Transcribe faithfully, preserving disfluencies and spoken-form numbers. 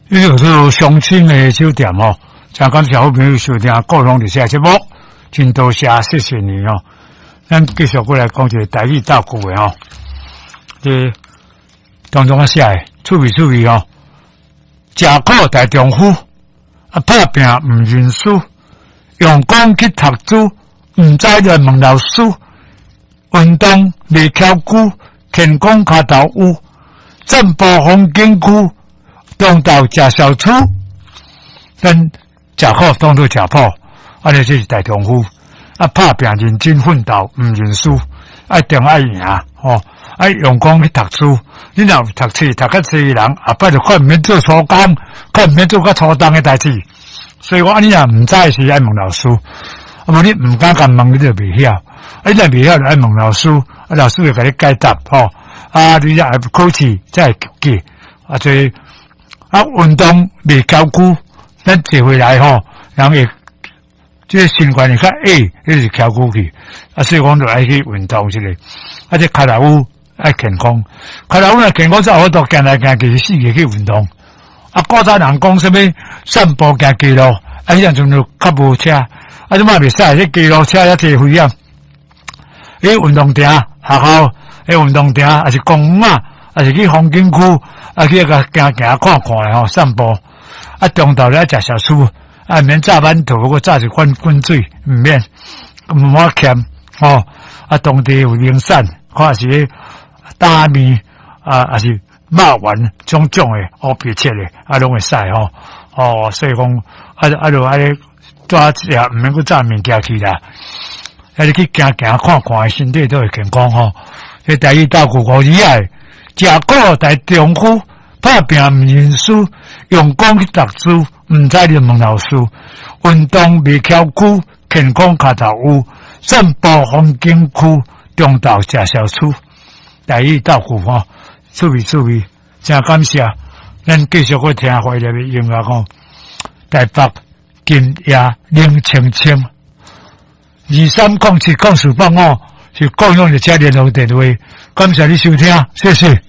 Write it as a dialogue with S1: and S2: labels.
S1: 呢个是乡亲的酒店哦，真感谢好朋友收听各种的下节目，真多谢谢谢你哦。咱继续过来讲一个台语大句的哦，这当中啊写的，趣味趣味哦。食苦大丈夫，啊拍拼毋认输，用功去读书，毋知来问老师。运动未翘骨，健康脚头有，散步风景区，中昼食小厨。咱食苦当作食苦，啊，这就是大丈夫。啊，拍拼认真奋斗，毋认输，爱定爱赢吼，爱用功去读书。你若读册读较济人，后摆就看毋免做粗工，看毋免做较粗重诶代志。所以我你若毋知时爱问老师，啊无你毋敢甲问，你就袂晓。啊，你若袂晓就爱问老师，啊老师会甲你解答吼。啊，你若爱考试才会记。啊，所以啊运动未交久，咱坐回来吼，人会即个身管会较矮，迄是翘久去。啊，所以讲就爱去运动一下。啊，这脚头有爱健康，脚头有健康才好多行来行去，四个去运动。啊，古早人讲什么散步行街路，啊，迄阵阵就较无车，啊，即摆袂使，迄街路车也侪危险。迄运动场学校，迄运动场还是公园啊，还是去风景区，啊去个行行看看咧吼，散步。啊，中昼咧食小酥，啊免炸馒头，不过炸一罐滚水，毋免，毋好咸吼。啊，当地有零散，看是大面啊，还是肉丸种种诶，乌皮切诶，啊拢会使吼。哦，所以讲啊啊就安尼抓食，毋免去炸物件去啦。啊，你去行行看看，身体都会健康吼。这台语大句五字啊，食苦大丈夫，拍拼毋认输，用功去读书，毋知你问老师。运动未翘骨，健康脚头有，散步风景区，中昼食小厨。台语大句吼，趣味趣味，真感谢。咱继续去听怀念的音乐吼，台北今夜冷清清。二三零七零四八五是共用的车联络电话，感谢你收听，谢谢。